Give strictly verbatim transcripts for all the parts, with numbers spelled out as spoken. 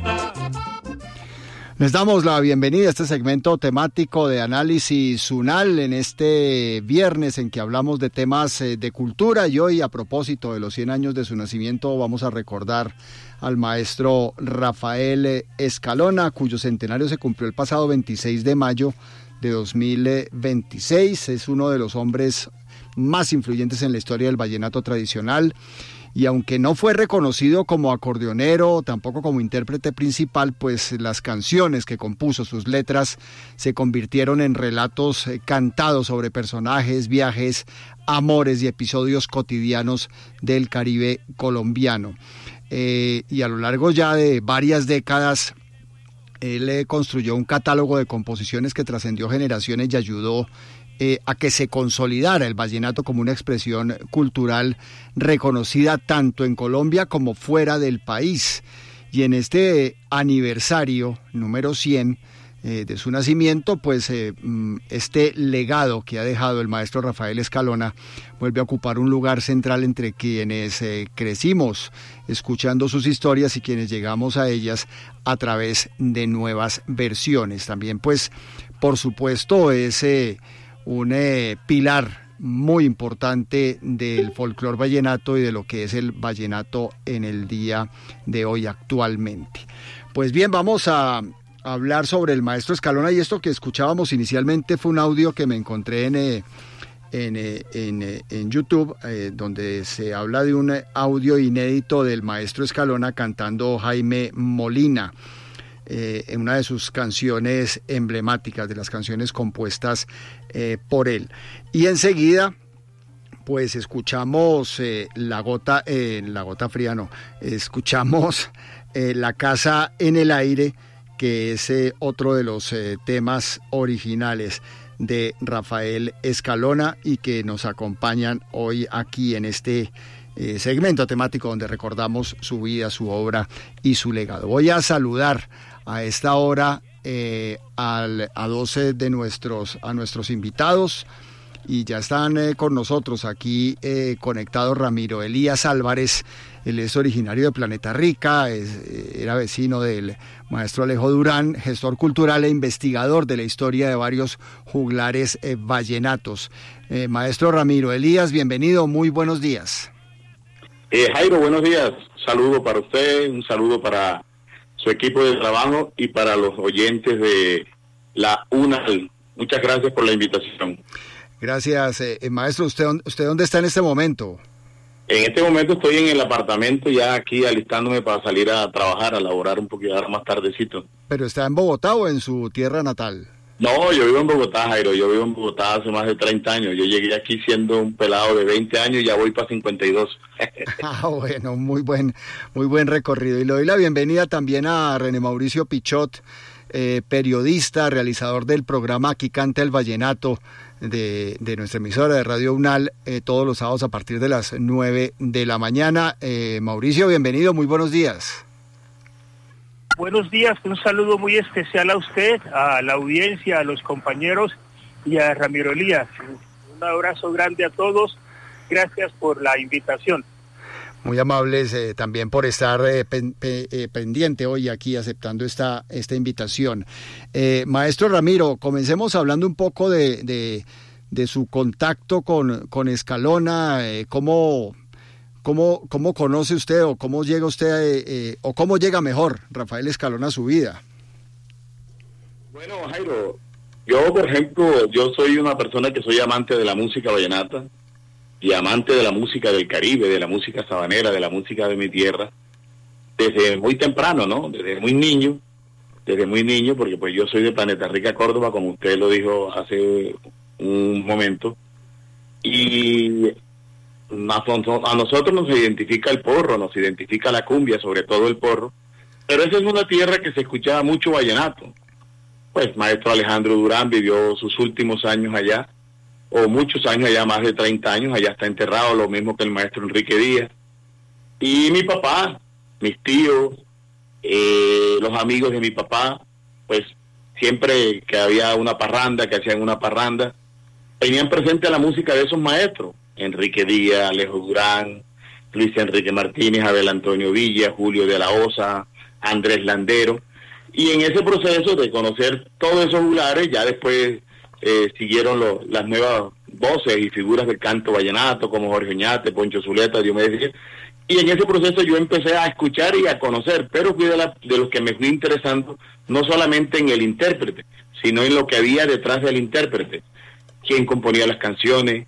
Les damos la bienvenida a este segmento temático de análisis UNAL en este viernes en que hablamos de temas de cultura, y hoy, a propósito de los cien años de su nacimiento, vamos a recordar al maestro Rafael Escalona, cuyo centenario se cumplió el pasado veintiséis de mayo de dos mil veintiséis. Es uno de los hombres más influyentes en la historia del vallenato tradicional, y aunque no fue reconocido como acordeonero, tampoco como intérprete principal, pues las canciones que compuso, sus letras, se convirtieron en relatos cantados sobre personajes, viajes, amores y episodios cotidianos del Caribe colombiano. Eh, y a lo largo ya de varias décadas, él eh, construyó un catálogo de composiciones que trascendió generaciones y ayudó Eh, a que se consolidara el vallenato como una expresión cultural reconocida tanto en Colombia como fuera del país. Y en este aniversario número cien eh, de su nacimiento, pues eh, este legado que ha dejado el maestro Rafael Escalona vuelve a ocupar un lugar central entre quienes eh, crecimos escuchando sus historias y quienes llegamos a ellas a través de nuevas versiones. También, pues, por supuesto, es eh, un eh, pilar muy importante del folclore vallenato y de lo que es el vallenato en el día de hoy actualmente. Pues bien, vamos a hablar sobre el maestro Escalona, y esto que escuchábamos inicialmente fue un audio que me encontré en, eh, en, eh, en, eh, en YouTube, eh, donde se habla de un audio inédito del maestro Escalona cantando Jaime Molina, Eh, en una de sus canciones emblemáticas, de las canciones compuestas eh, por él. Y enseguida, pues escuchamos eh, la gota, eh, la gota fría no, escuchamos eh, La Casa en el Aire, que es eh, otro de los eh, temas originales de Rafael Escalona y que nos acompañan hoy aquí en este eh, segmento temático donde recordamos su vida, su obra y su legado. Voy a saludar a esta hora eh, al, a doce de nuestros, a nuestros invitados, y ya están eh, con nosotros aquí eh, conectados Ramiro Elías Álvarez. Él es originario de Planeta Rica, es, eh, era vecino del maestro Alejo Durán, gestor cultural e investigador de la historia de varios juglares eh, vallenatos. Eh, maestro Ramiro Elías, bienvenido, muy buenos días. Eh, Jairo, buenos días, un saludo para usted, un saludo para su equipo de trabajo y para los oyentes de la UNAL. Muchas gracias por la invitación. Gracias, eh, maestro. ¿Usted, ¿Usted dónde está en este momento? En este momento estoy en el apartamento, ya aquí alistándome para salir a trabajar, a laborar un poquito más tardecito. ¿Pero está en Bogotá o en su tierra natal? No, yo vivo en Bogotá, Jairo. Yo vivo en Bogotá hace más de treinta años. Yo llegué aquí siendo un pelado de veinte años y ya voy para cincuenta y dos. Ah, bueno, muy buen, muy buen recorrido. Y le doy la bienvenida también a René Mauricio Pichot, eh, periodista, realizador del programa Aquí Canta el Vallenato de, de nuestra emisora de Radio UNAL, eh, todos los sábados a partir de las nueve de la mañana. Eh, Mauricio, bienvenido, muy buenos días. Buenos días, un saludo muy especial a usted, a la audiencia, a los compañeros y a Ramiro Elías. Un abrazo grande a todos, gracias por la invitación. Muy amables eh, también por estar eh, pen, pe, eh, pendiente hoy aquí aceptando esta, esta invitación. Eh, maestro Ramiro, comencemos hablando un poco de, de, de su contacto con, con Escalona, eh, cómo... ¿Cómo, ¿Cómo conoce usted o cómo llega usted, eh, eh, o cómo llega mejor Rafael Escalona a su vida? Bueno, Jairo, yo, por ejemplo, yo soy una persona que soy amante de la música vallenata y amante de la música del Caribe, de la música sabanera, de la música de mi tierra, desde muy temprano, ¿no? Desde muy niño, desde muy niño, porque pues yo soy de Planeta Rica, Córdoba, como usted lo dijo hace un momento, y a nosotros nos identifica el porro, nos identifica la cumbia, sobre todo el porro, pero esa es una tierra que se escuchaba mucho vallenato. Pues maestro Alejandro Durán vivió sus últimos años allá, o muchos años allá, más de treinta años, allá está enterrado, lo mismo que el maestro Enrique Díaz. Y mi papá, mis tíos, eh, los amigos de mi papá, pues siempre que había una parranda, que hacían una parranda, tenían presente la música de esos maestros. Enrique Díaz, Alejo Durán, Luis Enrique Martínez, Abel Antonio Villa, Julio de la Osa, Andrés Landero, y en ese proceso de conocer todos esos juglares, ya después eh, siguieron lo, las nuevas voces y figuras del canto vallenato, como Jorge Oñate, Poncho Zuleta, Diomedes Díaz, y en ese proceso yo empecé a escuchar y a conocer, pero fui de, la, de los que me fui interesando, no solamente en el intérprete, sino en lo que había detrás del intérprete, quién componía las canciones,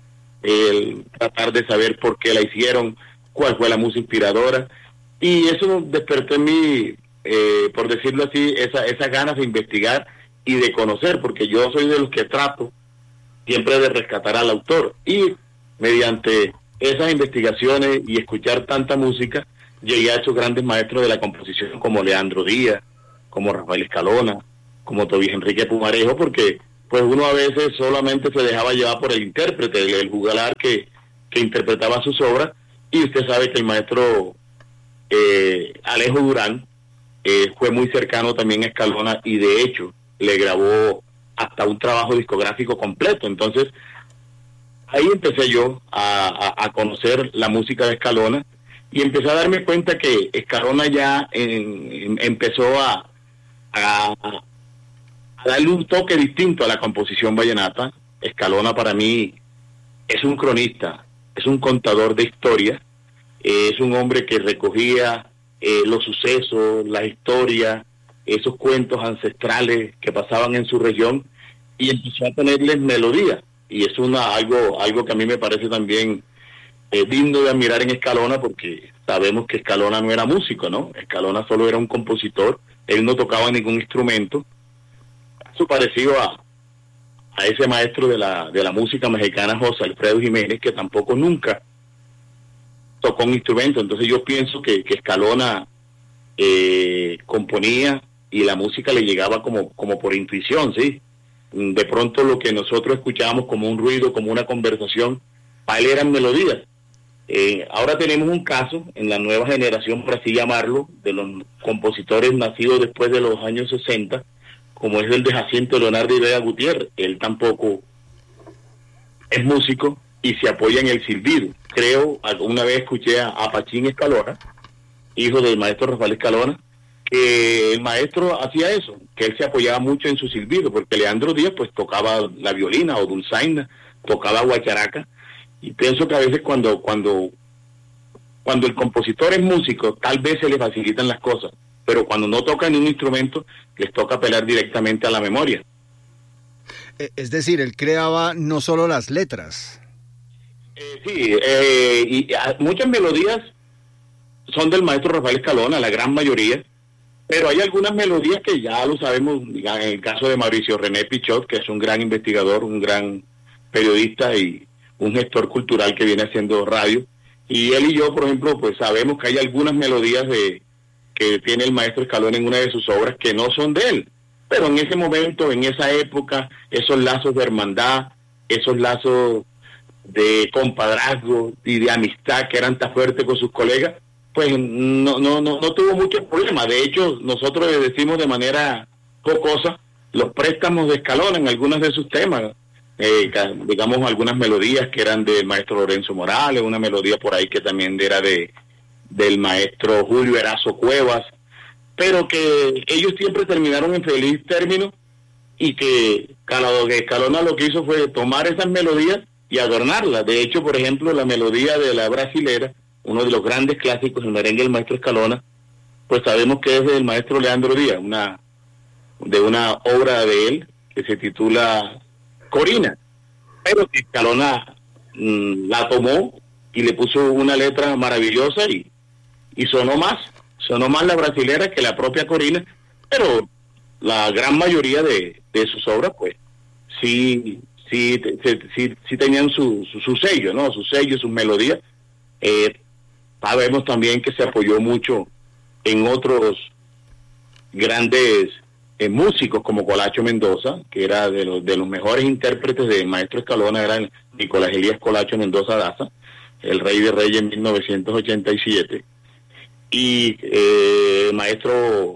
el tratar de saber por qué la hicieron, cuál fue la música inspiradora, y eso despertó en mí, eh, por decirlo así, esa, esas ganas de investigar y de conocer, porque yo soy de los que trato siempre de rescatar al autor, y mediante esas investigaciones y escuchar tanta música, llegué a esos grandes maestros de la composición como Leandro Díaz, como Rafael Escalona, como Tobías Enrique Pumarejo, porque pues uno a veces solamente se dejaba llevar por el intérprete, el, el juglar que, que interpretaba sus obras, y usted sabe que el maestro eh, Alejo Durán eh, fue muy cercano también a Escalona, y de hecho le grabó hasta un trabajo discográfico completo. Entonces ahí empecé yo a, a, a conocer la música de Escalona, y empecé a darme cuenta que Escalona ya en, en, empezó a, a, a darle un toque distinto a la composición vallenata. Escalona para mí es un cronista, es un contador de historias, eh, es un hombre que recogía eh, los sucesos, las historias, esos cuentos ancestrales que pasaban en su región, y empezó a tenerles melodía. Y es una algo algo que a mí me parece también eh, digno de admirar en Escalona, porque sabemos que Escalona no era músico, ¿no? Escalona solo era un compositor, él no tocaba ningún instrumento. Eso parecido a, a ese maestro de la de la música mexicana, José Alfredo Jiménez, que tampoco nunca tocó un instrumento. Entonces yo pienso que, que Escalona eh, componía, y la música le llegaba como, como por intuición, ¿sí? De pronto lo que nosotros escuchábamos como un ruido, como una conversación, para él eran melodías. Eh, ahora tenemos un caso en la nueva generación, por así llamarlo, de los compositores nacidos después de los años sesenta, como es el de Jacinto Leonardo y Vega Gutiérrez. Él tampoco es músico y se apoya en el silbido. Creo, alguna vez escuché a, a Pachín Escalona, hijo del maestro Rafael Escalona, que el maestro hacía eso, que él se apoyaba mucho en su silbido, porque Leandro Díaz pues tocaba la violina o dulzaina, tocaba guacharaca, y pienso que a veces cuando cuando cuando el compositor es músico, tal vez se le facilitan las cosas, pero cuando no toca ni un instrumento, les toca apelar directamente a la memoria. Es decir, él creaba no solo las letras. Eh, sí, eh, y a, muchas melodías son del maestro Rafael Escalona, la gran mayoría, pero hay algunas melodías que ya lo sabemos, en el caso de Mauricio René Pichot, que es un gran investigador, un gran periodista y un gestor cultural que viene haciendo radio, y él y yo, por ejemplo, pues sabemos que hay algunas melodías de que tiene el maestro Escalona en una de sus obras que no son de él, pero en ese momento, en esa época, esos lazos de hermandad, esos lazos de compadrazgo y de amistad que eran tan fuertes con sus colegas, pues no no no no tuvo muchos problemas. De hecho, nosotros le decimos de manera jocosa los préstamos de Escalona en algunos de sus temas, eh, digamos algunas melodías que eran del maestro Lorenzo Morales, una melodía por ahí que también era de del maestro Julio Erazo Cuevas, pero que ellos siempre terminaron en feliz término, y que Escalona lo que hizo fue tomar esas melodías y adornarlas. De hecho, por ejemplo, la melodía de La Brasilera, uno de los grandes clásicos del merengue del maestro Escalona, pues sabemos que es del maestro Leandro Díaz, una de una obra de él que se titula Corina, pero que Escalona mmm, la tomó y le puso una letra maravillosa, y, y sonó más, sonó más La Brasilera que la propia Corina, pero la gran mayoría de, de sus obras, pues, sí, sí, sí, sí, sí tenían su, su, su sello, ¿no? Su sello, sus melodías. Eh, Sabemos también que se apoyó mucho en otros grandes eh, músicos como Colacho Mendoza, que era de los de los mejores intérpretes del maestro Escalona, era Nicolás Elías Colacho Mendoza Daza, el Rey de Reyes en mil novecientos ochenta y siete, y eh, el maestro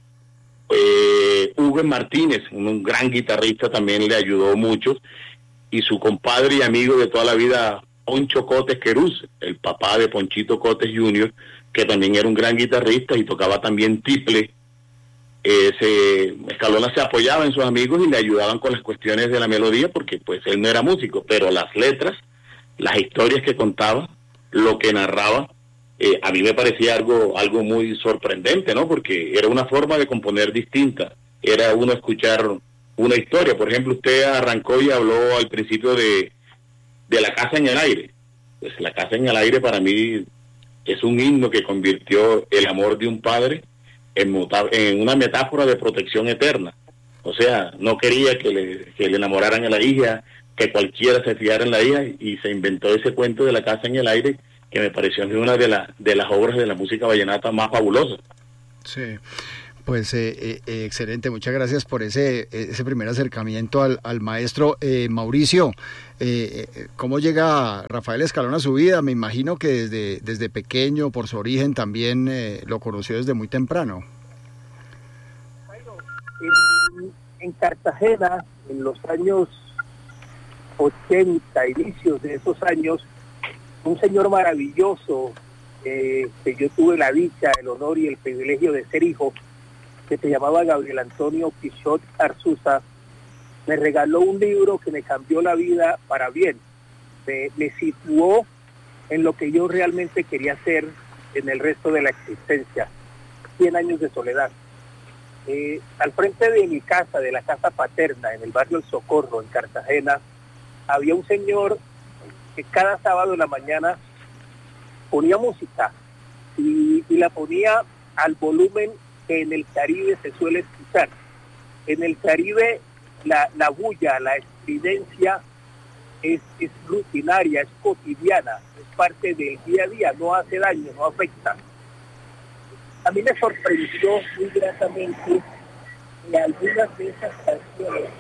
eh, Hugo Martínez, un gran guitarrista, también le ayudó mucho, y su compadre y amigo de toda la vida, Poncho Cotes Querús, el papá de Ponchito Cotes junior, que también era un gran guitarrista y tocaba también tiple. Eh, se, Escalona se apoyaba en sus amigos y le ayudaban con las cuestiones de la melodía, porque pues él no era músico, pero las letras, las historias que contaba, lo que narraba, eh, a mí me parecía algo, algo muy sorprendente, ¿no? Porque era una forma de componer distinta, era uno escuchar una historia. Por ejemplo, usted arrancó y habló al principio de, de La Casa en el Aire. Pues La Casa en el Aire para mí es un himno que convirtió el amor de un padre en, en una metáfora de protección eterna. O sea, no quería que le, que le enamoraran a la hija, que cualquiera se fiara en la hija, y se inventó ese cuento de La Casa en el Aire, que me pareció una de, la, de las obras de la música vallenata más fabulosas. Sí, pues eh, eh, excelente, muchas gracias por ese, ese primer acercamiento al, al maestro. eh, Mauricio, eh, ¿cómo llega Rafael Escalona a su vida? Me imagino que desde, desde pequeño, por su origen, también eh, lo conoció desde muy temprano. En, en Cartagena, en los años ochenta, inicios de esos años, un señor maravilloso, eh, que yo tuve la dicha, el honor y el privilegio de ser hijo, que se llamaba Gabriel Antonio Pichot Arzuza, me regaló un libro que me cambió la vida para bien. Me, me situó en lo que yo realmente quería hacer en el resto de la existencia, cien años de soledad. Eh, al frente de mi casa, de la casa paterna, en el barrio El Socorro, en Cartagena, había un señor que cada sábado en la mañana ponía música y, y la ponía al volumen que en el Caribe se suele escuchar. En el Caribe la, la bulla, la estridencia es, es rutinaria, es cotidiana, es parte del día a día, no hace daño, no afecta. A mí me sorprendió muy gratamente que algunas de esas canciones,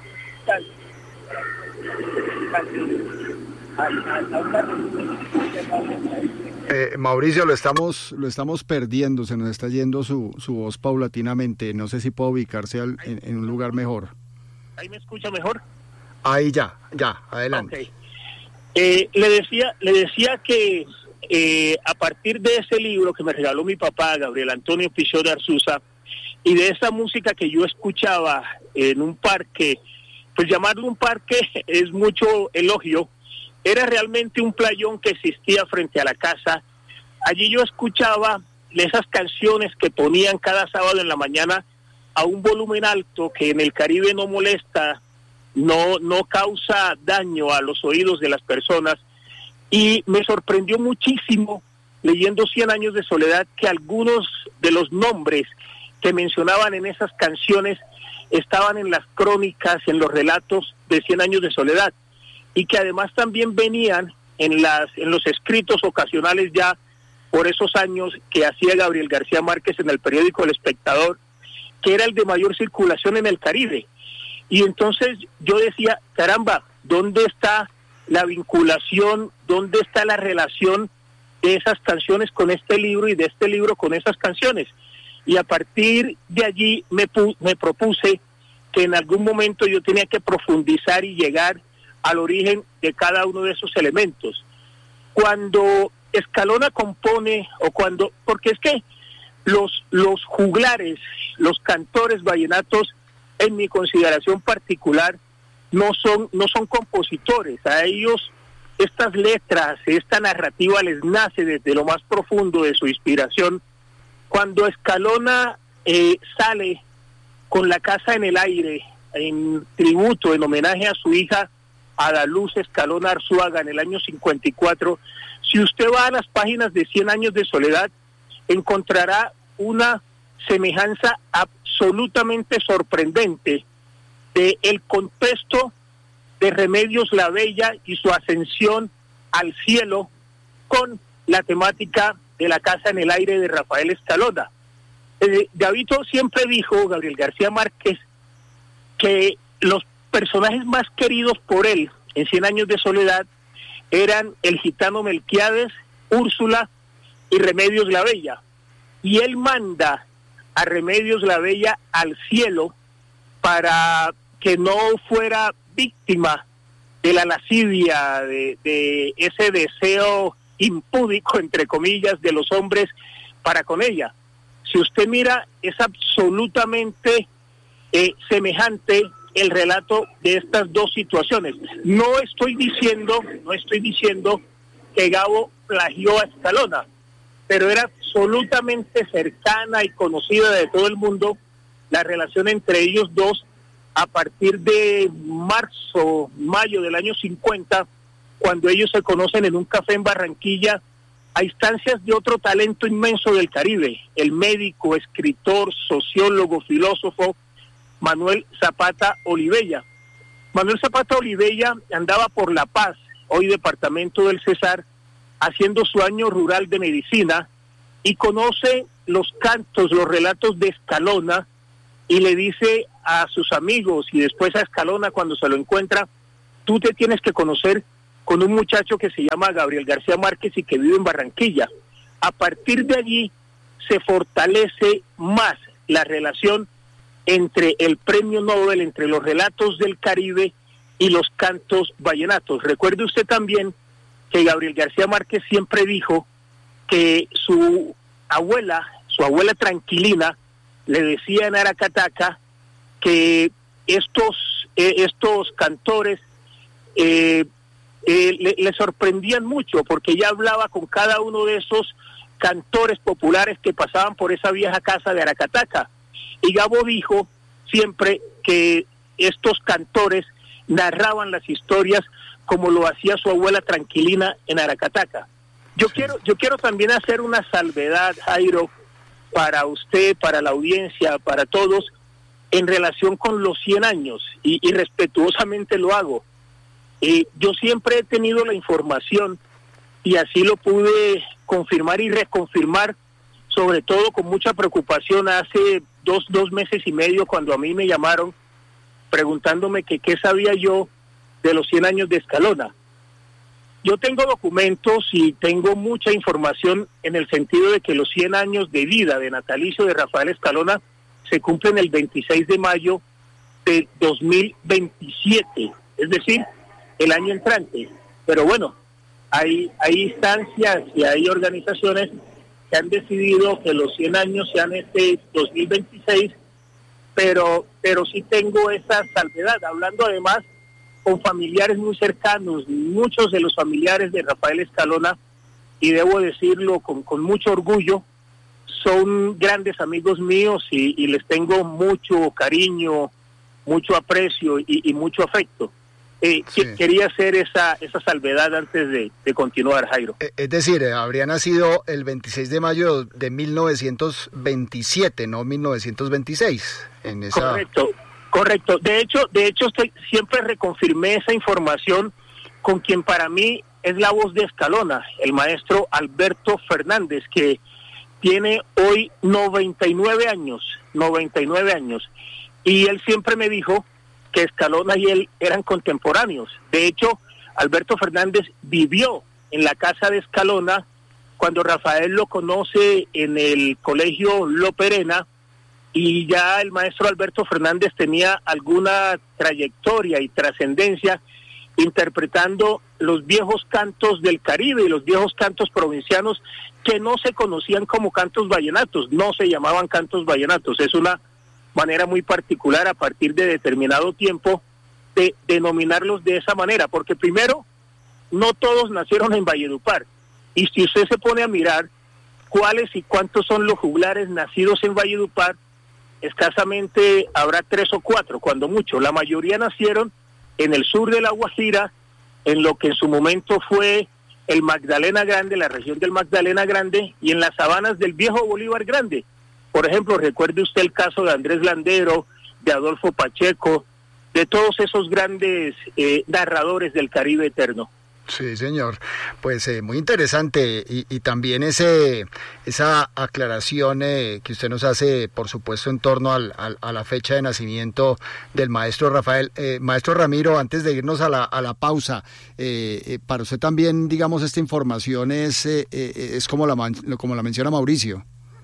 Eh, Mauricio, lo estamos lo estamos perdiendo, se nos está yendo su, su voz paulatinamente. No sé si puede ubicarse al, en, en un lugar mejor. ¿Ahí me escucha mejor? Ahí ya, ya, adelante. Okay. Eh, le decía, le decía que eh, a partir de ese libro que me regaló mi papá, Gabriel Antonio Pichot de Arzuza, y de esa música que yo escuchaba en un parque, pues llamarlo un parque es mucho elogio, era realmente un playón que existía frente a la casa. Allí yo escuchaba esas canciones que ponían cada sábado en la mañana a un volumen alto que en el Caribe no molesta, no, no causa daño a los oídos de las personas, y me sorprendió muchísimo leyendo Cien años de soledad que algunos de los nombres que mencionaban en esas canciones estaban en las crónicas, en los relatos de Cien años de soledad, y que además también venían en las en los escritos ocasionales ya por esos años que hacía Gabriel García Márquez en el periódico El Espectador, que era el de mayor circulación en el Caribe. Y entonces yo decía, caramba, ¿dónde está la vinculación, dónde está la relación de esas canciones con este libro y de este libro con esas canciones? Y a partir de allí me, pu- me propuse que en algún momento yo tenía que profundizar y llegar al origen de cada uno de esos elementos. Cuando Escalona compone, o cuando, porque es que los, los juglares, los cantores vallenatos, en mi consideración particular, no son, no son compositores. A ellos estas letras, esta narrativa les nace desde lo más profundo de su inspiración. Cuando Escalona eh, sale con La Casa en el Aire, en tributo, en homenaje a su hija Adaluz Escalona Arzuaga en el año cincuenta y cuatro, si usted va a las páginas de Cien años de soledad, encontrará una semejanza absolutamente sorprendente de el contexto de Remedios la Bella y su ascensión al cielo con la temática de La Casa en el Aire de Rafael Escalona. Eh, Gabito siempre dijo, Gabriel García Márquez, que los personajes más queridos por él en Cien años de soledad eran el gitano Melquiades, Úrsula y Remedios la Bella. Y él manda a Remedios la Bella al cielo para que no fuera víctima de la lascivia, de, de ese deseo impúdico, entre comillas, de los hombres para con ella. Si usted mira, es absolutamente eh, semejante el relato de estas dos situaciones. No estoy diciendo, no estoy diciendo que Gabo plagió a Escalona, pero era absolutamente cercana y conocida de todo el mundo la relación entre ellos dos a partir de marzo, mayo del año cincuenta, cuando ellos se conocen en un café en Barranquilla, a instancias de otro talento inmenso del Caribe, el médico, escritor, sociólogo, filósofo, Manuel Zapata Olivella. Manuel Zapata Olivella andaba por La Paz, hoy departamento del Cesar, haciendo su año rural de medicina, y conoce los cantos, los relatos de Escalona, y le dice a sus amigos y después a Escalona cuando se lo encuentra: tú te tienes que conocer con un muchacho que se llama Gabriel García Márquez y que vive en Barranquilla. A partir de allí se fortalece más la relación entre el premio Nobel, entre los relatos del Caribe y los cantos vallenatos. Recuerde usted también que Gabriel García Márquez siempre dijo que su abuela, su abuela Tranquilina, le decía en Aracataca que estos, eh, estos cantores eh, eh, le, le sorprendían mucho, porque ella hablaba con cada uno de esos cantores populares que pasaban por esa vieja casa de Aracataca. Y Gabo dijo siempre que estos cantores narraban las historias como lo hacía su abuela Tranquilina en Aracataca. Yo quiero, yo quiero también hacer una salvedad, Jairo, para usted, para la audiencia, para todos, en relación con los cien años, y, y respetuosamente lo hago. Eh, yo siempre he tenido la información, y así lo pude confirmar y reconfirmar, sobre todo con mucha preocupación hace dos, dos meses y medio, cuando a mí me llamaron preguntándome que qué sabía yo de los cien años de Escalona. Yo tengo documentos y tengo mucha información en el sentido de que los cien años de vida de natalicio de Rafael Escalona se cumplen el veintiséis de mayo de dos mil veintisiete, es decir, el año entrante. Pero bueno, hay, hay instancias y hay organizaciones que han decidido que los cien años sean este dos mil veintiséis, pero, pero sí tengo esa salvedad, hablando además con familiares muy cercanos, muchos de los familiares de Rafael Escalona, y debo decirlo con, con mucho orgullo, son grandes amigos míos y, y les tengo mucho cariño, mucho aprecio y, y mucho afecto. Eh, sí. que, quería hacer esa, esa salvedad antes de, de continuar, Jairo. Es decir, habría nacido el veintiséis de mayo de mil novecientos veintisiete, no mil novecientos veintiséis. En esa... Correcto. Correcto, de hecho, de hecho estoy, siempre reconfirmé esa información con quien para mí es la voz de Escalona, el maestro Alberto Fernández, que tiene hoy noventa y nueve años, noventa y nueve años, y él siempre me dijo que Escalona y él eran contemporáneos. De hecho, Alberto Fernández vivió en la casa de Escalona cuando Rafael lo conoce en el colegio Lo Perena, y ya el maestro Alberto Fernández tenía alguna trayectoria y trascendencia interpretando los viejos cantos del Caribe y los viejos cantos provincianos que no se conocían como cantos vallenatos, no se llamaban cantos vallenatos. Es una manera muy particular a partir de determinado tiempo de denominarlos de esa manera, porque primero, no todos nacieron en Valledupar, y si usted se pone a mirar cuáles y cuántos son los juglares nacidos en Valledupar, escasamente habrá tres o cuatro, cuando mucho. La mayoría nacieron en el sur de La Guajira, en lo que en su momento fue el Magdalena Grande, la región del Magdalena Grande, y en las sabanas del viejo Bolívar Grande. Por ejemplo, recuerde usted el caso de Andrés Landero, de Adolfo Pacheco, de todos esos grandes eh, narradores del Caribe eterno. Sí, señor. Pues eh, muy interesante y, y también ese esa aclaración eh, que usted nos hace, por supuesto, en torno al, al, a la fecha de nacimiento del maestro Rafael. Eh, maestro Ramiro, antes de irnos a la, a la pausa, eh, eh, para usted también, digamos, esta información es, eh, eh, es como la, como la menciona Mauricio.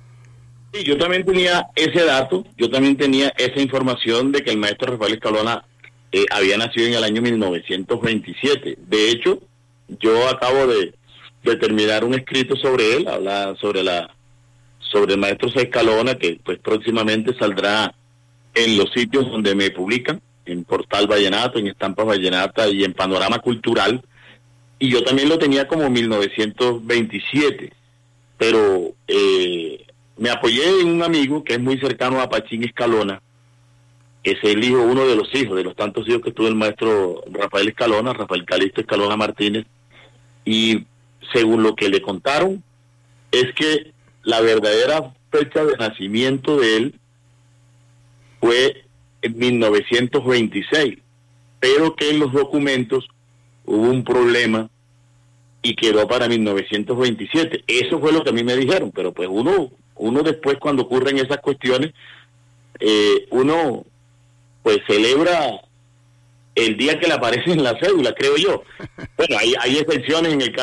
Sí, yo también tenía ese dato, yo también tenía esa información de que el maestro Rafael Escalona eh, había nacido en el año mil novecientos veintisiete. De hecho, yo acabo de, de terminar un escrito sobre él, habla sobre la sobre el maestro Escalona, que pues próximamente saldrá en los sitios donde me publican, en Portal Vallenato, en Estampas Vallenata y en Panorama Cultural, y yo también lo tenía como mil novecientos veintisiete, pero eh, me apoyé en un amigo que es muy cercano a Pachín Escalona, que es el hijo, uno de los hijos, de los tantos hijos que tuvo el maestro Rafael Escalona, Rafael Calixto Escalona Martínez, y según lo que le contaron, es que la verdadera fecha de nacimiento de él fue en mil novecientos veintiséis, pero que en los documentos hubo un problema y quedó para mil novecientos veintisiete. Eso fue lo que a mí me dijeron, pero pues uno, uno después cuando ocurren esas cuestiones, eh, uno pues celebra el día que le aparece en la cédula, creo yo. Bueno, hay, hay excepciones en el caso